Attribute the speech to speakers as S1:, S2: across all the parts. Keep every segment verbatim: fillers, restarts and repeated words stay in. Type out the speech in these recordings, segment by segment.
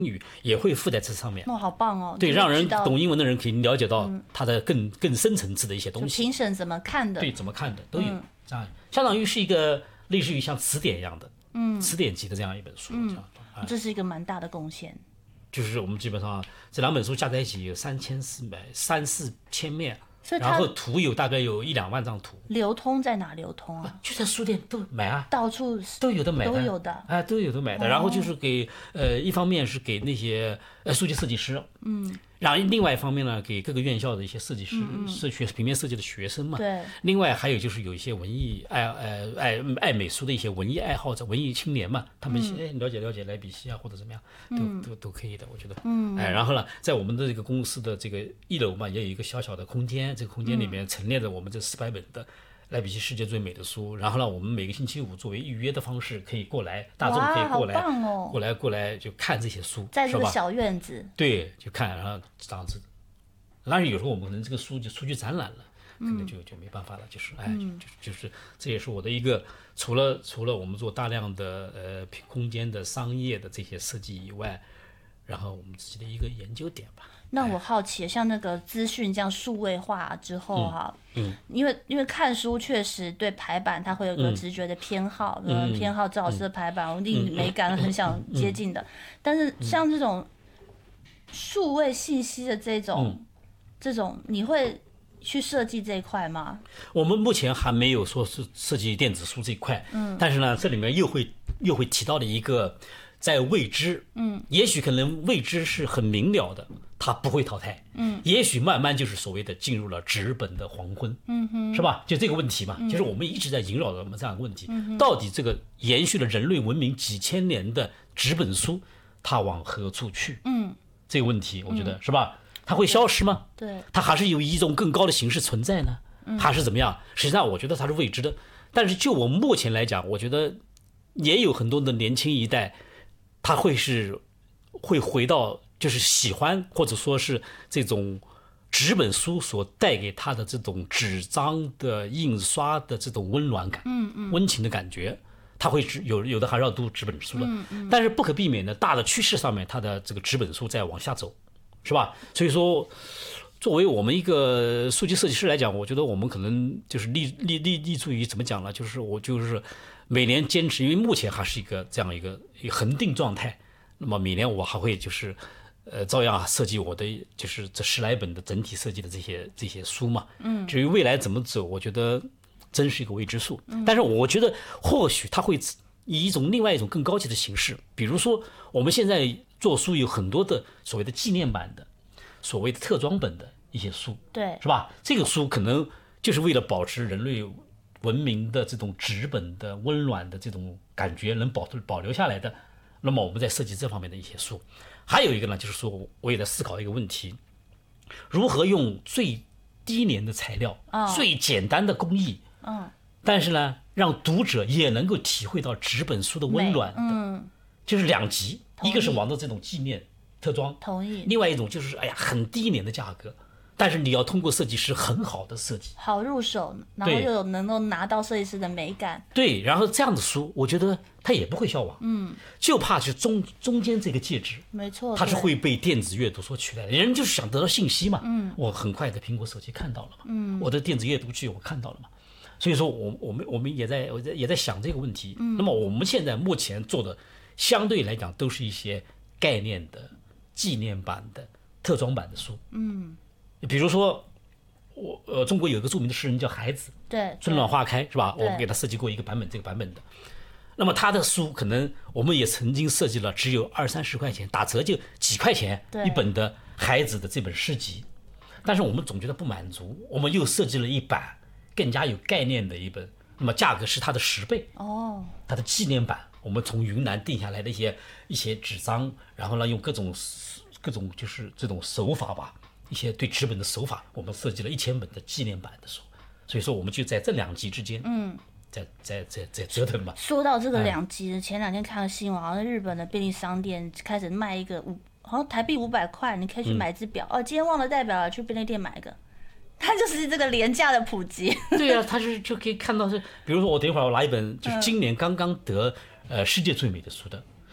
S1: 语也会附在这上面。
S2: 哦，好棒哦！
S1: 对，让人
S2: 知道
S1: 懂英文的人可以了解到它的更、嗯、更深层次的一些东西。
S2: 评审怎么看的？
S1: 对，怎么看的都有。这样、嗯、相当于是一个类似于像词典一样的，嗯，词典级的这样一本书。嗯，这样、
S2: 嗯，这是一个蛮大的贡献。
S1: 就是我们基本上这两本书加在一起有三千四百三四千面。然后图有大概有一两万张图，
S2: 流通在哪流通啊？
S1: 就在书店都买啊，
S2: 到处
S1: 都有的买的，
S2: 都有的，
S1: 哎、啊，都有的买的。哦、然后就是给呃，一方面是给那些呃书籍设计师，嗯，然后另外一方面呢，给各个院校的一些设计师、嗯、是学平面设计的学生嘛，
S2: 对。
S1: 另外还有就是有一些文艺爱呃爱爱美术的一些文艺爱好者、文艺青年嘛，他们哎、嗯、了解了解莱比锡啊或者怎么样，都、嗯、都都可以的，我觉得，嗯，哎，然后呢，在我们的这个公司的这个一楼嘛，也有一个小小的空间。这个空间里面陈列着我们这四百本的莱比锡世界最美的书，然后呢，我们每个星期五作为预约的方式可以过来，大众可以过来，
S2: 哦、
S1: 过来过来就看这些书，
S2: 在这个小院子，
S1: 对，就看，然后这样子。当然有时候我们可能这个书就出去展览了，可能就就没办法了，就是哎，
S2: 嗯、
S1: 就就是这也是我的一个，除了除了我们做大量的呃空间的商业的这些设计以外，然后我们自己的一个研究点吧。
S2: 那我好奇，像那个资讯这样数位化之后哈，嗯嗯、因为因为看书确实对排版它会有个直觉的偏好，嗯、偏好赵老师的排版，我一定美感很想接近的。嗯、但是像这种数位信息的这种、嗯、这种，你会去设计这一块吗？
S1: 我们目前还没有说是设计电子书这一块，嗯，但是呢，这里面又会又会提到的一个在未知，嗯，也许可能未知是很明了的。它不会淘汰，嗯，也许慢慢就是所谓的进入了纸本的黄昏，嗯哼，是吧？就这个问题嘛，嗯、其实我们一直在萦绕着我们这样的问题，嗯、到底这个延续了人类文明几千年的纸本书，它往何处去？嗯，这个问题，我觉得、嗯、是吧？它会消失吗？
S2: 对，
S1: 它还是有一种更高的形式存在呢？嗯、还是怎么样？实际上，我觉得它是未知的。但是就我们目前来讲，我觉得也有很多的年轻一代，他会是会回到。就是喜欢或者说是这种纸本书所带给他的这种纸张的印刷的这种温暖感，嗯嗯，温情的感觉，他会有有的还是要读纸本书的，嗯嗯，但是不可避免的大的趋势上面，它的这个纸本书在往下走，是吧？所以说，作为我们一个书籍设计师来讲，我觉得我们可能就是立立立立足于怎么讲呢？就是我就是每年坚持，因为目前还是一个这样一个一个恒定状态，那么每年我还会就是。呃，照样设计我的就是这十来本的整体设计的这些这些书嘛。嗯，至于未来怎么走，我觉得真是一个未知数。嗯，但是我觉得或许它会以一种另外一种更高级的形式，比如说我们现在做书有很多的所谓的纪念版的、所谓的特装本的一些书，
S2: 对，
S1: 是吧？这个书可能就是为了保持人类文明的这种纸本的温暖的这种感觉能保保留下来的。那么我们在设计这方面的一些书。还有一个呢，就是说我也在思考一个问题，如何用最低廉的材料、哦、最简单的工艺，嗯，但是呢，让读者也能够体会到纸本书的温暖的，嗯，就是两极，一个是往到这种纪念特装，
S2: 同意，
S1: 另外一种就是哎呀很低廉的价格，但是你要通过设计师很好的设计，
S2: 好入手，然后又能够拿到设计师的美感，
S1: 对，然后这样的书，我觉得它也不会消亡，嗯，就怕是中中间这个介质，
S2: 没错，
S1: 它是会被电子阅读所取代的。人就是想得到信息嘛，嗯，我很快在苹果手机看到了嘛，嗯，我的电子阅读器我看到了嘛，所以说我我们我们也在我在也在想这个问题，嗯，那么我们现在目前做的相对来讲都是一些概念的纪念版的特装版的书，嗯。比如说，我呃，中国有一个著名的诗人叫海子，
S2: 对，
S1: 春暖花开是吧？我们给他设计过一个版本，这个版本的。那么他的书可能我们也曾经设计了，只有二三十块钱，打折就几块钱一本的海子的这本诗集。但是我们总觉得不满足，我们又设计了一版更加有概念的一本，那么价格是它的十倍哦，它的纪念版，我们从云南订下来的一些一些纸张，然后呢用各种各种就是这种手法吧。一些对纸本的手法，我们设计了一千本的纪念版的书，所以说我们就在这两极之间，嗯，在在在在折腾吧。
S2: 说到这个两极，前两天看了新闻，好像日本的便利商店开始卖一个五，好像台币五百块，你可以去买只表、嗯。哦，今天忘了带表了，去便利店买一个。它就是这个廉价的普及。
S1: 对啊，它是就可以看到是，比如说我等一会儿我拿一本，就是今年刚刚得呃世界最美的书的。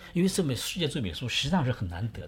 S1: 因为这本世界最美书实际上是很难得的。